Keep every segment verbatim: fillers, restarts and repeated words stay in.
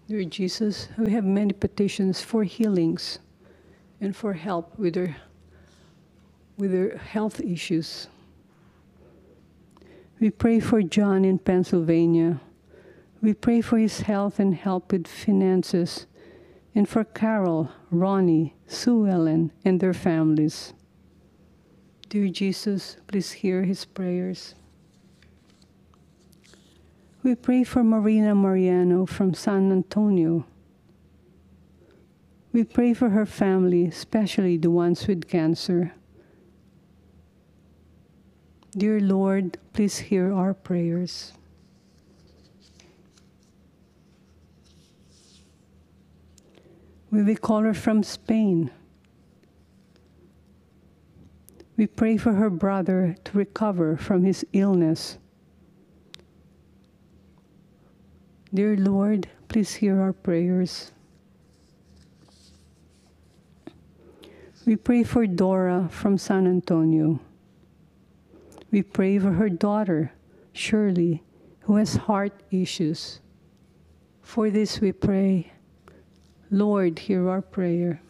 Dear Jesus, we have many petitions for healings and for help with their, with their health issues. We pray for John in Pennsylvania. We pray for his health and help with finances, and for Carol, Ronnie, Sue Ellen, and their families. Dear Jesus, please hear his prayers. We pray for Marina Mariano from San Antonio. We pray for her family, especially the ones with cancer. Dear Lord, please hear our prayers. We will call her from Spain. We pray for her brother to recover from his illness. Dear Lord, please hear our prayers. We pray for Dora from San Antonio. We pray for her daughter, Shirley, who has heart issues. For this we pray, Lord, hear our prayer.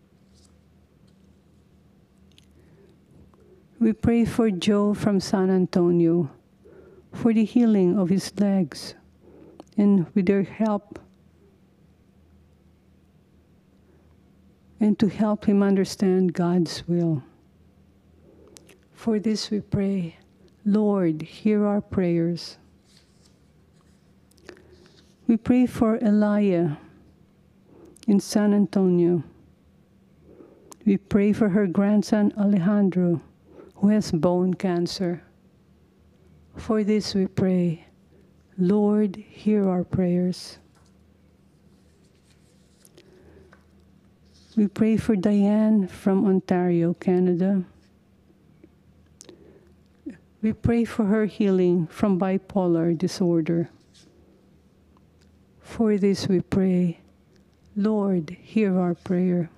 We pray for Joe from San Antonio, for the healing of his legs, and with their help, and to help him understand God's will. For this we pray, Lord, hear our prayers. We pray for Elia in San Antonio. We pray for her grandson Alejandro, who has bone cancer. For this we pray, Lord, hear our prayers. We pray for Diane from Ontario, Canada. We pray for her healing from bipolar disorder. For this we pray, Lord, hear our prayer.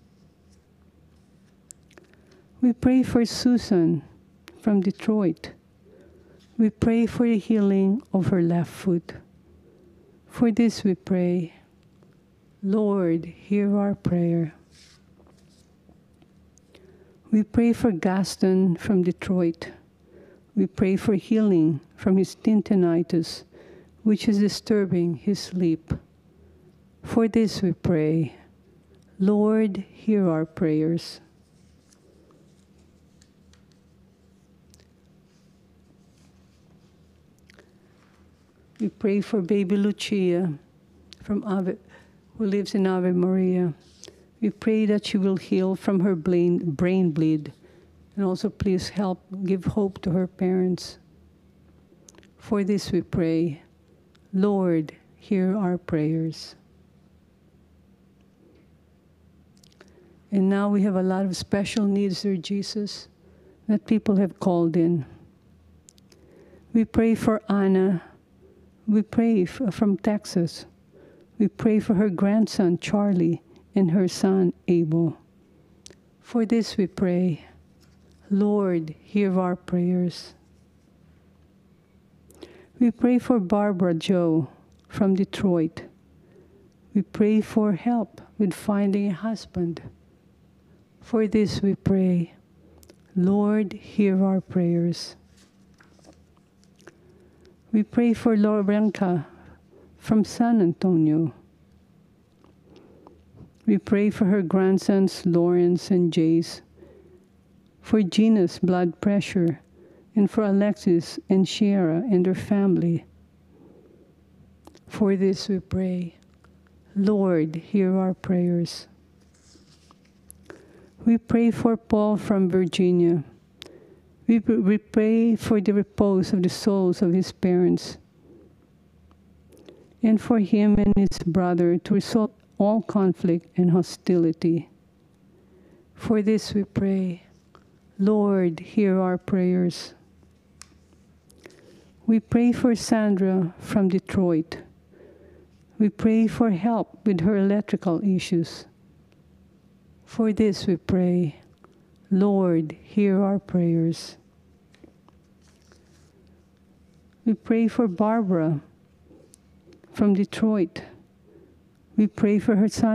We pray for Susan from Detroit. We pray for the healing of her left foot. For this we pray, Lord, hear our prayer. We pray for Gaston from Detroit. We pray for healing from his tendinitis, which is disturbing his sleep. For this we pray, Lord, hear our prayers. We pray for baby Lucia from Ave, who lives in Ave Maria. We pray that she will heal from her brain, brain bleed, and also please help give hope to her parents. For this we pray, Lord, hear our prayers. And now we have a lot of special needs, Lord Jesus, that people have called in. We pray for Anna. We pray f- from Texas. We pray for her grandson, Charlie, and her son, Abel. For this we pray, Lord, hear our prayers. We pray for Barbara Joe from Detroit. We pray for help with finding a husband. For this we pray, Lord, hear our prayers. We pray for Lorenka from San Antonio. We pray for her grandsons, Lawrence and Jace, for Gina's blood pressure, and for Alexis and Shiera and their family. For this we pray, Lord, hear our prayers. We pray for Paul from Virginia. We, we pray for the repose of the souls of his parents, and for him and his brother to resolve all conflict and hostility. For this we pray, Lord, hear our prayers. We pray for Sandra from Detroit. We pray for help with her electrical issues. For this we pray, Lord, hear our prayers. We pray for Barbara from Detroit. We pray for her son.